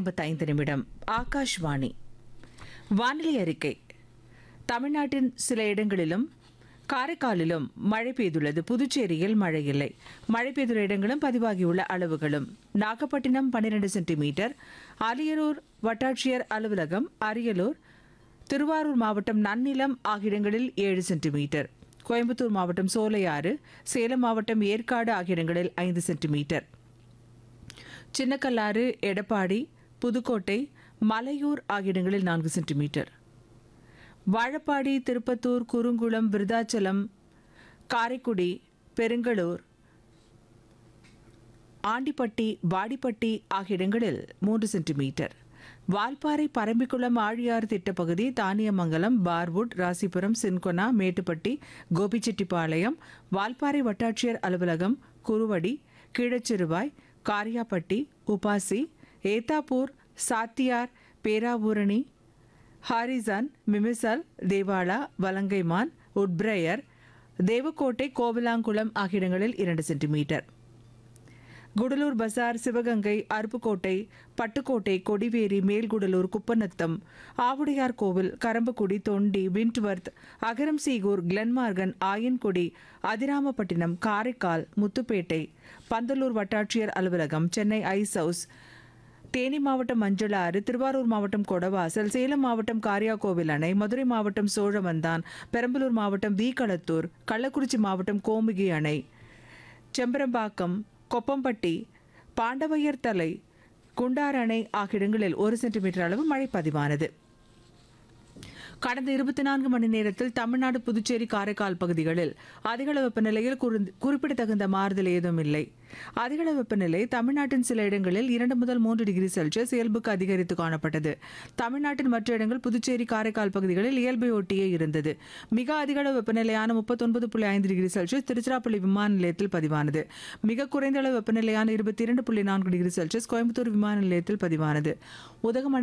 8:55 ஆகாஷ்வாணி. வானிலை அறிக்கை. தமிழ்நாட்டின் சில இடங்களிலும் காரைக்காலிலும் மழை பெய்துள்ளது. புதுச்சேரியில் மழை இல்லை. மழை பெய்துள்ள இடங்களும் பதிவாகியுள்ள அளவுகளும்: நாகப்பட்டினம் 12 சென்டிமீட்டர், அரியலூர் வட்டாட்சியர் அலுவலகம், அரியலூர், திருவாரூர் மாவட்டம் நன்னிலம் ஆகிய இடங்களில் 7 சென்டிமீட்டர், கோயம்புத்தூர் மாவட்டம் சோலையாறு, சேலம் மாவட்டம் ஏற்காடு ஆகிய இடங்களில் 5 சென்டிமீட்டர், சின்னக்கல்லாறு, எடப்பாடி, புதுக்கோட்டை, மலையூர் ஆகிய இடங்களில் 4 சென்டிமீட்டர், வாழப்பாடி, திருப்பத்தூர், குறுங்குளம், விருதாச்சலம், காரைக்குடி, பெருங்களூர், ஆண்டிப்பட்டி, வாடிப்பட்டி ஆகிய இடங்களில் 3 சென்டிமீட்டர், வால்பாறை, பரம்பிக்குளம், ஆழியாறு திட்டப்பகுதி, தானியமங்கலம், பார்வுட், ராசிபுரம், சின்கொனா, மேட்டுப்பட்டி, கோபிச்செட்டிப்பாளையம், வால்பாறை வட்டாட்சியர் அலுவலகம், குருவடி, கீழச்சிறுவாய், காரியாப்பட்டி, உபாசி, ஏத்தாப்பூர், சாத்தியார், பேராவூரணி, ஹாரிசன், மிமிசல், தேவாலா, வலங்கைமான், உட்பிரையர், தேவக்கோட்டை, கோவிலாங்குளம் ஆகிய இடங்களில் 2 சென்டிமீட்டர், குடலூர் பசார், சிவகங்கை, அருப்புக்கோட்டை, பட்டுக்கோட்டை, கொடிவேரி, மேல்குடலூர், குப்பநத்தம், ஆவுடையார் கோவில், கரம்பக்குடி, தொண்டி, விண்ட்வர்த், அகரம்சீகூர், கிளன்மார்கன், ஆயன்குடி, அதிராமப்பட்டினம், காரைக்கால், முத்துப்பேட்டை, பந்தலூர் வட்டாட்சியர் அலுவலகம், சென்னை ஐஸ் ஹவுஸ், தேனி மாவட்டம் மஞ்சளாறு, திருவாரூர் மாவட்டம் கொடவாசல், சேலம் மாவட்டம் காரியாகோவில் அணை, மதுரை மாவட்டம் சோழவந்தான், பெரம்பலூர் மாவட்டம் வீகளத்தூர், கள்ளக்குறிச்சி மாவட்டம் கோமுகி அணை, செம்பரம்பாக்கம், கொப்பம்பட்டி, பாண்டவையர் தலை, குண்டார் அணை ஆகிய இடங்களில் 1 சென்டிமீட்டர் அளவு மழை பதிவானது. கடந்த 24 மணி நேரத்தில் தமிழ்நாடு, புதுச்சேரி, காரைக்கால் பகுதிகளில் அதிகளவு வெப்பநிலையில் குறிப்பிடத்தகுந்த மாறுதல் ஏதும் இல்லை. அதிகளவு வெப்பநிலை தமிழ்நாட்டின் சில இடங்களில் 2 முதல் 3 டிகிரி செல்சியஸ் இயல்புக்கு அதிகரித்து காணப்பட்டது. தமிழ்நாட்டின் மற்ற இடங்கள், புதுச்சேரி, காரைக்கால் பகுதிகளில் இயல்பை ஒட்டியே இருந்தது. மிக அதிகளவு வெப்பநிலையான 39.5 டிகிரி செல்சியஸ் திருச்சிராப்பள்ளி விமான நிலையத்தில் பதிவானது. மிக குறைந்த அளவு வெப்பநிலையான 22.4 டிகிரி செல்சியஸ் கோயம்புத்தூர் விமான நிலையத்தில் பதிவானது. உதகமண்டலம்